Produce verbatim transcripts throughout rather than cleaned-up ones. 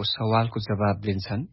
उहाँको सवालको जवाब दिन्छन्।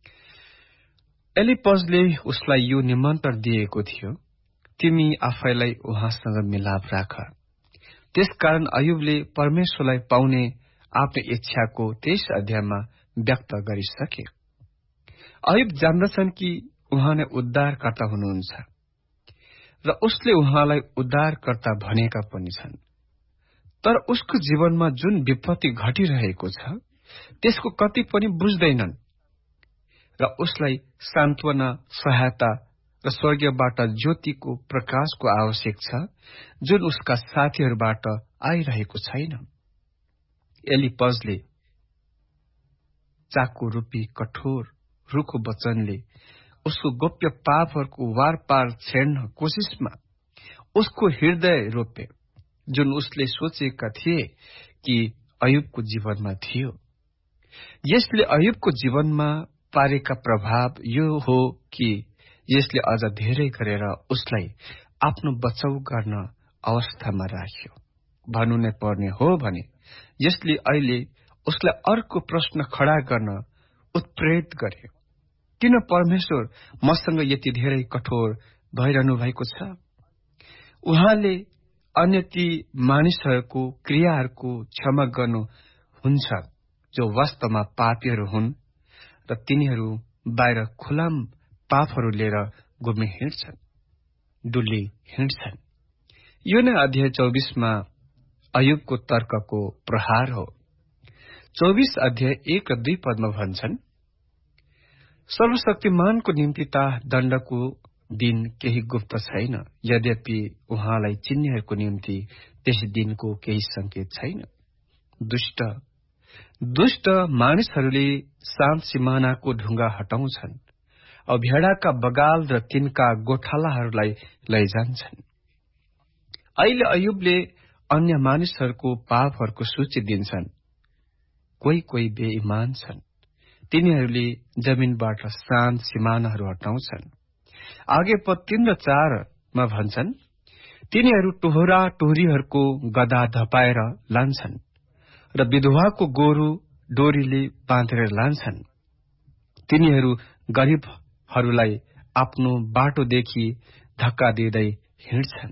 एलिपजले उसलाई यो निमन्त्रण दिएको थियो, तिमी आफैलाई उहाँसँग मिलाप राख। त्यसकारण अयुबले परमेश्वरलाई पाउने आफ्नो इच्छाको तेइस अध्यायमा व्यक्त गरिसके। अयुब जान्दछन् कि उहाँ नै उद्धारकर्ता हुनुहुन्छ र उसले उहाँलाई उद्धारकर्ता भनेका पनि छन्। तर उसको जीवनमा जुन विपत्ति घटिरहेको छ त्यसको कति पनि बुझ्दैनन् र उसलाई सान्त्वना, सहायता र स्वर्गबाट ज्योतिको प्रकाशको आवश्यक छ जुन उसका साथीहरूबाट आइरहेको छैन। एलिपजले चाकु रूपी कठोर रुखो वचनले उसको गोप्य पापहरूको वारपार छेड्न कोसिसमा उसको हृदय रोपे, जुन उसले सोचेका थिए कि अयुबको जीवनमा थियो। यसले अयुबको जीवनमा पारेका प्रभाव यो हो कि यसले अझ धेरै गरेर उसलाई आफ्नो बचाउ गर्न अवस्थामा राख्यो। भन्नु नै पर्ने हो भने यसले अहिले उसलाई अर्को प्रश्न खडा गर्न उत्प्रेरित गर्यो। किन परमेश्वर मसँग यति धेरै कठोर भइरहनु भएको छ? उहाँले अन्य ती मानिसहरूको क्रियाहरूको क्षमा गर्नुहुन्छ जो वास्तवमा पापीहरू हुन् र तिनीहरू बाहिर खुलाम पापहरू लिएर घुम्ने हिँड्छन्, डुल्ली हिँड्छन्। यो नै अध्याय चौबिसमा अयुबको तर्कको प्रहार हो। चौबिस अध्याय एक र दुई पदमा भन्छन्, सर्वशक्तिमानको निम्ति त दण्डको दिन केही गुप्त छैन, यद्यपि उहाँलाई चिन्नेहरूको निम्ति त्यस दिनको केही संकेत छैन। दुष्ट दुष्ट मानिसहरूले शान्त सिमानाको ढुङ्गा हटाउँछन् औ भेडाका बगाल र तिनका गोठालाहरूलाई लैजान्छन्। अहिले अयुबले अन्य मानिसहरूको पापहरूको सूची दिन्छन्। कोही कोही बेइमान छन्, तिनीहरूले जमिनबाट शान्त सिमानाहरू हटाउँछन्। आगे पद तीन र चारमा भन्छन्, तिनीहरू टोहरा टोहरीहरूको गदा धपाएर लान्छन् र विधवाको गोरु डोरीले बाँधेर लान्छन्। तिनीहरू गरीबहरूलाई आफ्नो बाटोदेखि धक्का दिँदै हिँड्छन्।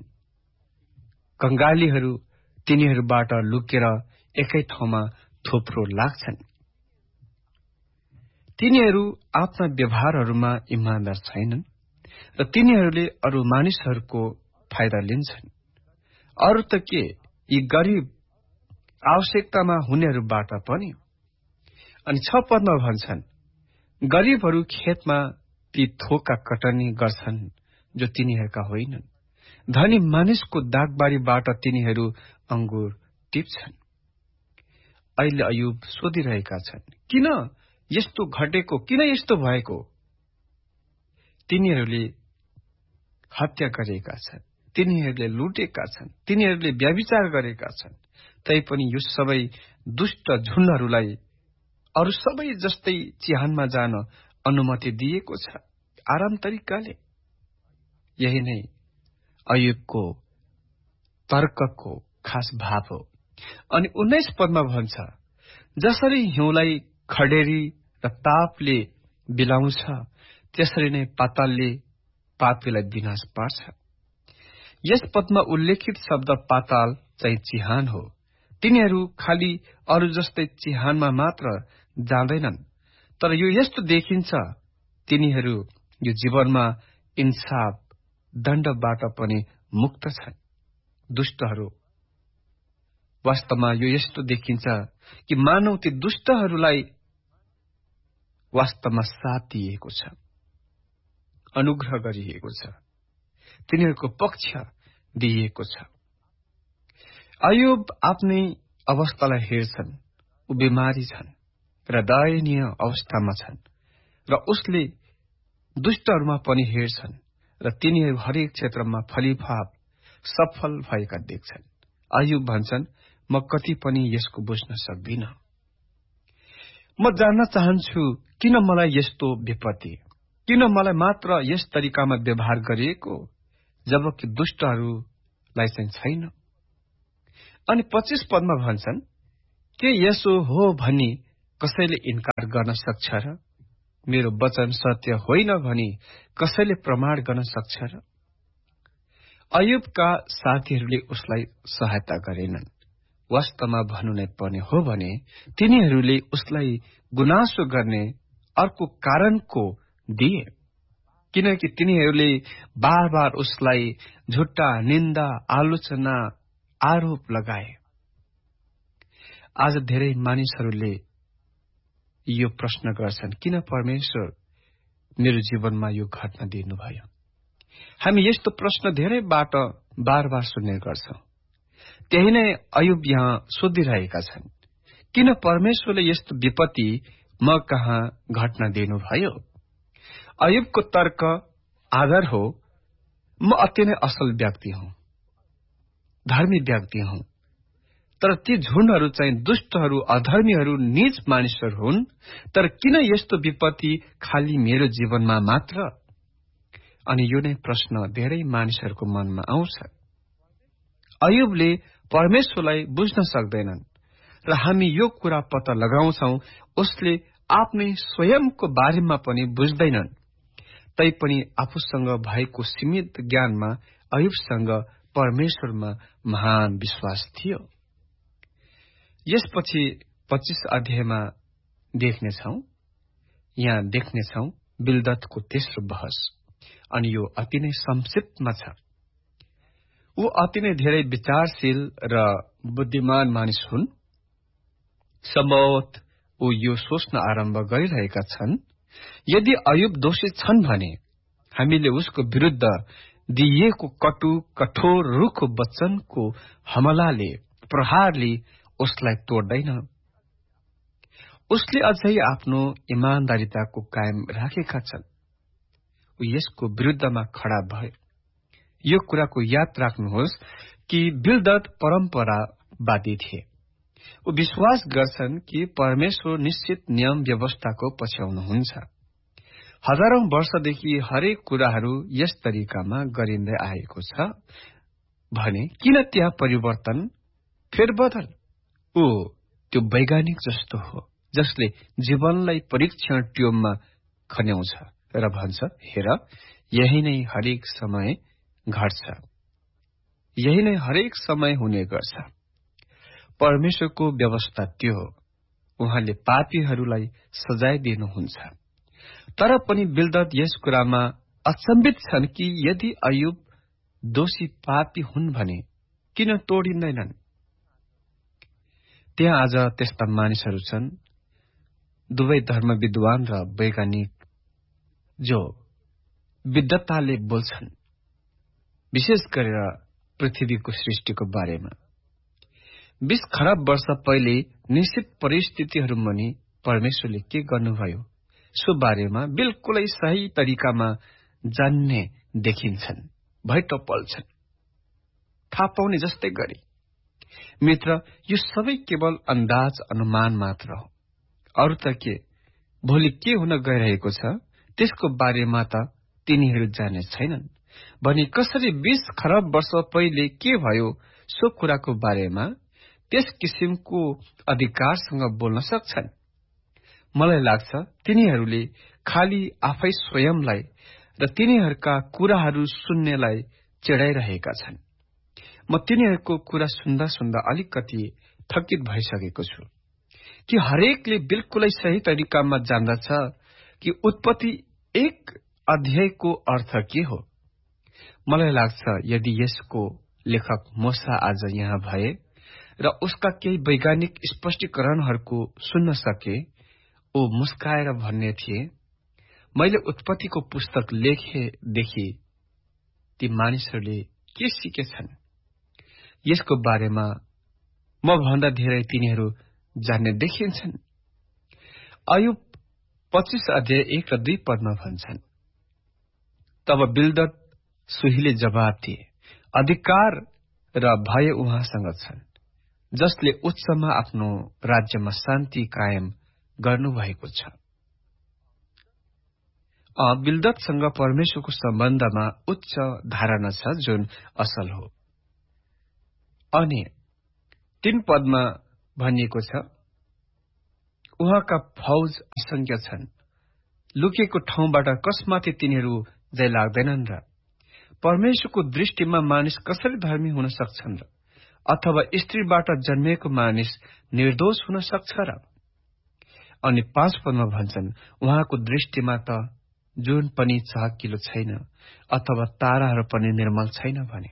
कंगालीहरू तिनीहरूबाट लुकेर एकै ठाउँमा थुप्रो लाग्छन्। तिनीहरू आफ्ना व्यवहारहरूमा इमानदार छैनन् र तिनीहरूले अरू मानिसहरूको फाइदा लिन्छन्। अरू त के, यी गरीब आवश्यकतामा हुनेहरूबाट पनि। अनि छ पदमा भन्छन्, गरीबहरू खेतमा ती थोका कटनी गर्छन् जो तिनीहरूका होइनन्। धनी मानिसको दागबारीबाट तिनीहरू अंगुर टिप्छन्। अहिले अयुब सोधिरहेका छन्, किन यस्तो घटेको, किन यस्तो भएको? तिनीहरूले हत्या गरेका छन्, तिनीहरूले लुटेका छन्, तिनीहरूले व्यभिचार गरेका छन्। तैपनि यो सबै दुष्ट झुण्डहरूलाई अरू सबै जस्तै चिहानमा जान अनुमति दिएको छ, आराम तरिकाले। यही नै अयुबको तर्कको खास भाव हो। अनि उन्नाइस पदमा भन्छ, जसरी हिउँलाई खडेरी र तापले बिलाउँछ त्यसरी नै पातालले पापीलाई विनाश पार्छ। यस पदमा उल्लेखित शब्द पाताल चाहिँ चिहान हो। तिनीहरू खाली अरू जस्तै चिहानमा मात्र जाँदैनन्, तर यो यस्तो देखिन्छ तिनीहरू यो जीवनमा इन्साफ दण्डबाट पनि मुक्त छन्। दुष्टहरू वास्तवमा यो यस्तो देखिन्छ कि मानव ती दुष्टहरूलाई वास्तवमा साथ दिएको छ, अनुग्रह गरिएको छ, तिनीहरूको पक्ष दिएको छ। अयुब आफ्नै अवस्थालाई हेर्छन्, ऊ बिमारी छन् र दयनीय अवस्थामा छन् र उसले दुष्टहरूमा पनि हेर्छन् र तिनीहरू हरेक क्षेत्रमा फलिफाप सफल भएका देख्छन्। अयुब भन्छन्, म कति पनि यसको बुझ्न सक्दिन। म जान्न चाहन्छु किन मलाई यस्तो विपत्ति, किन मलाई मात्र यस तरिकामा व्यवहार गरिएको, जबकि दुष्टहरूलाई चाहिँ छैन। अनि पच्चीस पदमा भन्छन्, के यसो हो भनी कसैले इन्कार गर्न सक्छ र? मेरो वचन सत्य होइन भनी कसैले प्रमाण गर्न सक्छ र? अयुबका साथीहरूले उसलाई सहायता गरेनन्। वास्तवमा भन्नु नै पर्ने हो भने तिनीहरूले उसलाई गुनासो गर्ने अर्को कारणको दिए, किनकि तिनीहरूले बार बार उसलाई झुट्टा निन्दा, आलोचना, आरोप लगाए। आज धेरै मानिसहरूले यो प्रश्न गर्छन्, किन परमेश्वर मेरो जीवनमा यो घटना दिनुभयो? हामी यस्तो प्रश्न धेरैबाट बार बार सुन्ने गर्छौं। त्यही नै अयुब यहाँ सोधिरहेका छन्, किन परमेश्वरले यस्तो विपत्ति म कहाँ घटना दिनुभयो? अयुबको तर्क आधार हो, म अति नै असल व्यक्ति हुँ, धर्मी व्यक्ति हुँ, तर ती झुण्डहरू चाहिँ दुष्टहरू, अधर्मीहरू, नीच मानिसहरू हुन्। तर किन यस्तो विपत्ति खाली मेरो जीवनमा मात्र? अनि यो नै प्रश्न धेरै मानिसहरूको मनमा आउँछ। अयुबले परमेश्वरलाई बुझ्न सक्दैनन् र हामी यो कुरा पत्ता लगाउँछौं, उसले आफ्नै स्वयंको बारेमा पनि बुझ्दैनन्। तैपनि आफूसँग भएको सीमित ज्ञानमा अयुबसँग परमेश्वरमा महान विश्वास थियो। यसपछि पच्चीस अध्यायमा देख्नेछौं, यहाँ देख्नेछौं बिल्दतको तेस्रो बहस, अनि यो अति नै संक्षिप्तमा छ। ऊ अति नै धेरै विचारशील र बुद्धिमान मानिस हुन्। सम्भवतः ऊ यो सोच्न आरम्भ गरिरहेका छन्, यदि अयुब दोषी छन् भने हामीले उसको विरुद्ध दिइएको कटु कठोर रुखो वचनको हमलाले, प्रहारले उसलाई तोड्दैन। उसले अझै आफ्नो इमानदारिताको कायम राखेका छन्। ऊ यसको विरुद्धमा खडा भए। यो कुराको याद राख्नुहोस् कि बिल्दत परम्परावादी थिए। ऊ विश्वास गर्छन् कि परमेश्वर निश्चित नियम व्यवस्थाको पछ्याउनुहुन्छ। हजारौं वर्षदेखि हरेक कुराहरू यस तरिकामा गरिँदै आएको छ भने किन त्यहाँ परिवर्तन, फेरबदल? ऊ त्यो वैज्ञानिक जस्तो हो जसले जीवनलाई परीक्षण ट्युबमा खन्याउँछ र भन्छ, हेर, यही नै हरेक समय घट्छ, यही नै हरेक समय हुने गर्छ। परमेश्वरको व्यवस्था त्यो हो, उहाँले पापीहरूलाई सजाय दिनुहुन्छ। तर पनि बिल्दत यस कुरामा अचम्बित छन् कि यदि अयुब दोषी पापी हुन् भने किन तोडिँदैनन्? त्यहाँ आज त्यस्ता मानिसहरू छन्, दुवै धर्म विद्वान र वैज्ञानिक, जो विद्वताले बोल्छन्, विशेष गरेर पृथ्वीको सृष्टिको बारेमा। बीस खरब वर्ष पहिले निश्चित परिस्थितिहरूमा नि परमेश्वरले के गर्नुभयो सो बारेमा बिल्कुलै सही तरिकामा जान्ने देखिन्छन्, भैटो पल्छन्, थाहा पाउने जस्तै गरी। मित्र, यो सबै केवल अन्दाज, अनुमान मात्र हो। अरू त के? भोलि के हुन गइरहेको छ त्यसको बारेमा त तिनीहरू जाने छैनन् भने कसरी बीस खरब वर्ष पहिले के भयो सो कुराको बारेमा त्यस किसिमको अधिकारसँग बोल्न सक्छन्? मलाई लाग्छ तिनीहरूले खाली आफै स्वयंलाई र तिनीहरूका कुराहरू सुन्नेलाई चिडाइरहेका छन्। म तिनीहरूको कुरा सुन्दा सुन्दा अलिकति थकित भइसकेको छु कि हरेकले बिल्कुलै सही तरिकामा जान्दछ कि उत्पत्ति एक अध्यायको अर्थ के हो। मलाई लाग्छ यदि यसको लेखक मूसा आज यहाँ भए र उसका केही वैज्ञानिक स्पष्टीकरणहरूको सुन्न सके, ओ मुस्काएर भन्ने थिए, मैले उत्पत्तिको पुस्तक लेखेदेखि ती मानिसहरूले के सिकेछन्, यसको बारेमा म भन्दा धेरै तिनीहरू जान्ने देखिन्छन्। अयुब पच्चीस अध्याय एक र दुई पदमा भन्छन्, तब बिल्दत सुहीले जवाब दिए, अधिकार र भय उहाँसँग छन्, जसले उच्चमा आफ्नो राज्यमा शान्ति कायम गर्नुभएको छ। बिल्दतसँग परमेश्वरको सम्बन्धमा उच्च धारणा छ जुन असल हो। अनि तीन पदमा भनिएको छ, उहाँका फौज असंख्य छन्। लुकेको ठाउँबाट कसमाथि तिनीहरू जय लाग्दैनन् र? परमेश्वरको दृष्टिमा मानिस कसरी धर्मी हुन सक्छन् र? अथवा स्त्रीबाट जन्मेको मानिस निर्दोष हुन सक्छ र? अनि पाँच पदमा भन्छन्, उहाँको दृष्टिमा त जुन पनि चहकिलो छैन अथवा ताराहरू पनि निर्मल छैन भने।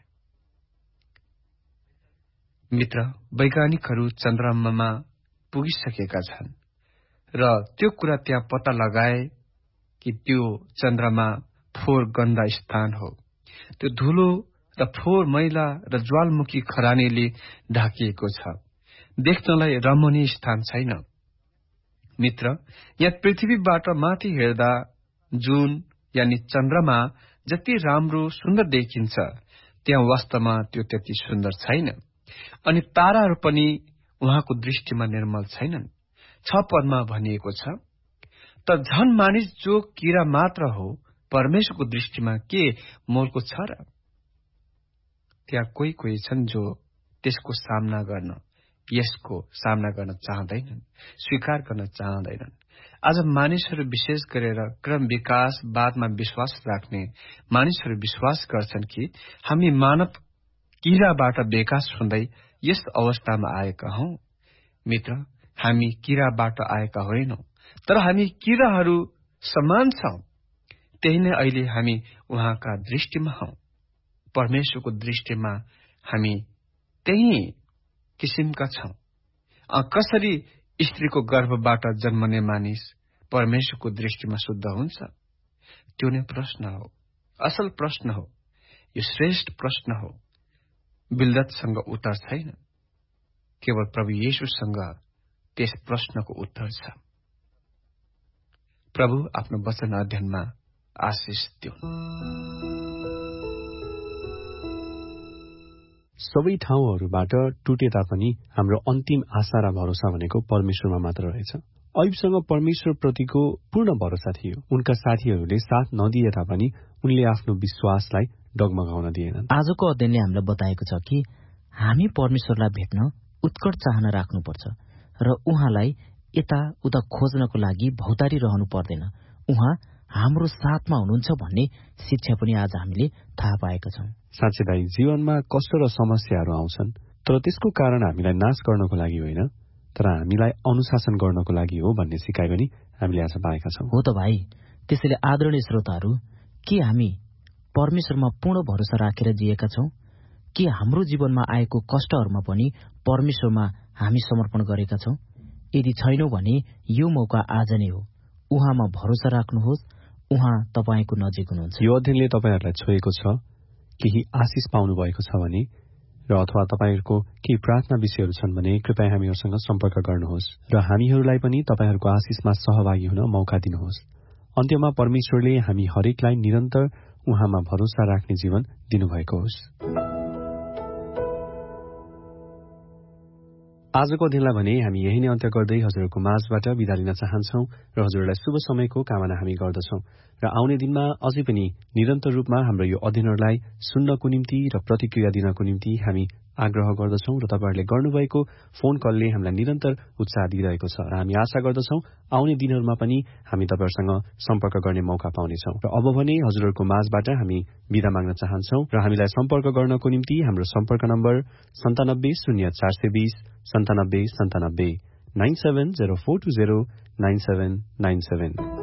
मित्र, वैज्ञानिकहरू चन्द्रमामा पुगिसकेका छन् र त्यो कुरा त्यहाँ पत्ता लगाए कि त्यो चन्द्रमा फोहोर गन्दा स्थान हो। त्यो धुलो र फोहोर मैला र ज्वालमुखी खरानीले ढाकिएको छ। देख्नलाई रमणीय स्थान छैन। मित्र, यहाँ पृथ्वीबाट माथि हेर्दा जुन यानि चन्द्रमा जति राम्रो सुन्दर देखिन्छ, त्यहाँ वास्तवमा त्यो त्यति सुन्दर छैन। अनि ताराहरू पनि उहाँको दृष्टिमा निर्मल छैनन्। छ पदमा भनिएको छ, त झन मानिस जो किरा मात्र हो परमेश्वरको दृष्टिमा के मोलको छ र? त्यहाँ कोही कोही छन् जो त्यसको सामना गर्न यसको सामना गर्न चाहँदैनन्, स्वीकार गर्न चाहँदैनन्। आज मानिसहरू विशेष गरेर क्रम विकासवादमा विश्वास राख्ने मानिसहरू विश्वास गर्छन् कि हामी मानव किराबाट विकास हुँदै यस अवस्थामा आएका हौं। मित्र, हामी किराबाट आएका होइनौं, तर हामी किराहरू समान छौं। त्यही नै अहिले हामी उहाँका दृष्टिमा हौं। परमेश्वरको दृष्टिमा हामी त्यही किसिमका छौं। कसरी स्त्रीको गर्भबाट जन्मने मानिस परमेश्वरको दृष्टिमा शुद्ध हुन्छ? त्यो नै प्रश्न हो, असल प्रश्न हो, यो श्रेष्ठ प्रश्न हो। बिल्दतसँग उत्तर छैन, केवल प्रभु येशूसँग त्यस प्रश्नको उत्तर छ। प्रभु आफ्नो वचन अध्ययनमा आशिष दिउन्। सबै ठाउँहरूबाट टुटे तापनि हाम्रो अन्तिम आशा र भरोसा भनेको परमेश्वरमा मात्र रहेछ। अयुबसँग परमेश्वर प्रतिको पूर्ण भरोसा थियो। उनका साथीहरूले साथ नदिए तापनि उनले आफ्नो विश्वासलाई डगमगाउन दिएनन्। आजको अध्ययनले हामीलाई बताएको छ कि हामी परमेश्वरलाई भेट्न उत्कट चाहना राख्नुपर्छ र उहाँलाई यता उता खोज्नको लागि भौतारी रहनु पर्दैन। उहाँ हाम्रो साथमा हुनुहुन्छ भन्ने शिक्षा पनि आज हामीले थाहा पाएका छौं। साँच्चै दाइ, जीवनमा कष्ट र समस्याहरू आउँछन्, तर त्यसको कारण हामीलाई नाश गर्नको लागि होइन, तर हामीलाई अनुशासन गर्नको लागि हो भन्ने सिकाइ पनि हामीले आज पाएका छौं। हो त भाइ। त्यसैले आदरणीय श्रोताहरू, के हामी परमेश्वरमा पूर्ण भरोसा राखेर जिएका छौं? के हाम्रो जीवनमा आएको कष्टहरूमा पनि परमेश्वरमा हामी समर्पण गरेका छौं? यदि छैनौं भने यो मौका आज नै हो। उहाँमा भरोसा राख्नुहोस्, उहाँ तपाईको नजिक हुनुहुन्छ। यो अध्ययनले तपाईहरूलाई छोएको छ, केही आशिष पाउनु भएको छ भने र अथवा तपाईहरूको केही प्रार्थना विषयहरू छन् भने कृपया हामीहरूसँग सम्पर्क गर्नुहोस् र हामीहरूलाई पनि तपाईहरूको आशिषमा सहभागी हुन मौका दिनुहोस्। अन्त्यमा परमेश्वरले हामी हरेकलाई निरन्तर उहाँमा भरोसा राख्ने जीवन दिनुभएको होस्। आजको अध्ययनलाई भने हामी यही नै अन्त्य गर्दै हजुरहरूको माझबाट बिदा लिन चाहन्छौं र हजुरलाई शुभ समयको कामना हामी गर्दछौं र आउने दिनमा अझै पनि निरन्तर रूपमा हाम्रो यो अध्ययनहरूलाई सुन्नको निम्ति र प्रतिक्रिया दिनको निम्ति हामी आग्रह गर्दछौं र तपाईहरूले गर्नुभएको फोन कलले हामीलाई निरन्तर उत्साह दिइरहेको छ र हामी आशा गर्दछौं आउने दिनहरूमा पनि हामी तपाईहरूसँग सम्पर्क गर्ने मौका पाउनेछौं। र अब भने हजुरहरूको माझबाट हामी बिदा माग्न चाहन्छौं र हामीलाई सम्पर्क गर्नको निम्ति हाम्रो सम्पर्क नम्बर सन्तानब्बे शून्य चार सय बीस सन्तानब्बे सन्तानब्बे nine seven zero four two zero nine seven nine seven.